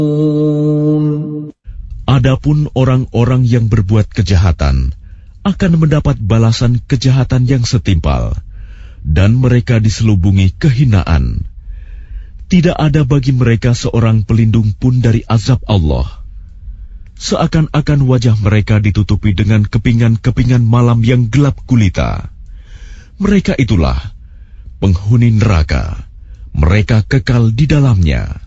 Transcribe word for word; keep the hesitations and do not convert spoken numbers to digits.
Adapun orang-orang yang berbuat kejahatan akan mendapat balasan kejahatan yang setimpal, dan mereka diselubungi kehinaan. Tidak ada bagi mereka seorang pelindung pun dari azab Allah. Seakan-akan wajah mereka ditutupi dengan kepingan-kepingan malam yang gelap gulita. Mereka itulah penghuni neraka. Mereka kekal di dalamnya.